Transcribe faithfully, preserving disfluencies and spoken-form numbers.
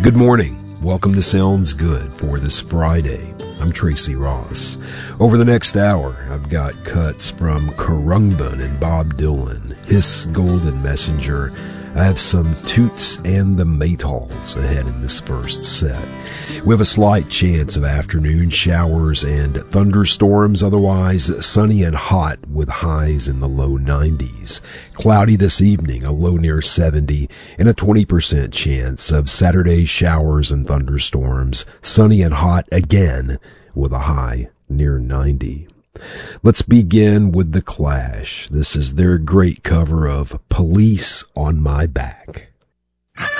Good morning. Welcome to Sounds Good for this Friday. I'm Tracy Ross. Over the next hour, I've got cuts from Khruangbin and Bob Dylan, Hiss Golden Messenger. I have some Toots and the Maytals ahead in this first set. We have a slight chance of afternoon showers and thunderstorms, otherwise sunny and hot with highs in the low nineties. Cloudy this evening, a low near seventy, and a twenty percent chance of Saturday showers and thunderstorms, sunny and hot again with a high near ninety. Let's begin with The Clash. This is their great cover of Police on My Back.